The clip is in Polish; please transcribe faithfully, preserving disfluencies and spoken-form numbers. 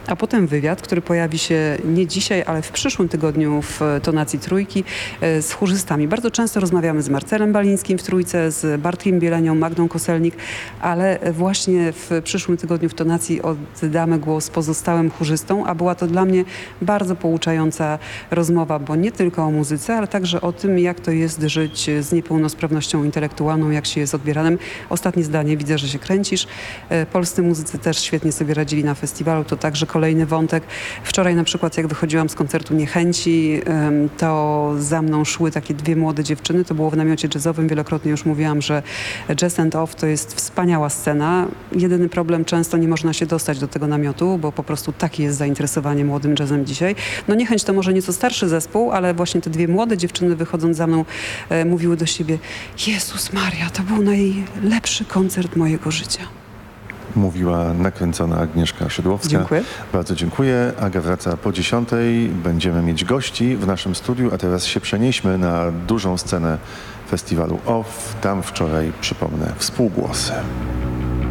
a potem wywiad, który pojawi się nie dzisiaj, ale w przyszłym tygodniu w Tonacji Trójki z chórzystami. Bardzo często rozmawiamy z Marcelem Balińskim w Trójce, z Bartkiem Bielenią, Magdą Koselnik, ale właśnie w przyszłym tygodniu w Tonacji oddamy głos pozostałym chórzystom, a była to dla mnie bardzo pouczająca rozmowa, bo nie tylko o muzyce, ale także o tym, jak to jest żyć z niepełnosprawnością intelektualną, jak się jest odbieranym. Ostatnie zdanie, widzę, że się kręcisz. Polscy muzycy też świetnie sobie radzili na festiwalu, to także kolejny wątek. Wczoraj na przykład, jak wychodziłam z koncertu Niechęci, to za mną szły takie dwie młode dziewczyny, to było w namiocie jazzowym, wielokrotnie już mówiłam, że Jazz and Off to jest wspaniała scena. Jedyny problem, często nie można się dostać do tego namiotu, bo po prostu takie jest zainteresowanie młodym jazzem dzisiaj. No Niechęć to może nieco starszy zespół, ale właśnie te dwie młode dziewczyny wychodząc za mną e, mówiły do siebie: Jezus Maria, to był najlepszy koncert mojego życia. Mówiła nakręcona Agnieszka Szydłowska. Dziękuję. Bardzo dziękuję. Aga wraca po dziesiątej. Będziemy mieć gości w naszym studiu, a teraz się przenieśmy na dużą scenę festiwalu Off. Tam wczoraj, przypomnę, współgłosy.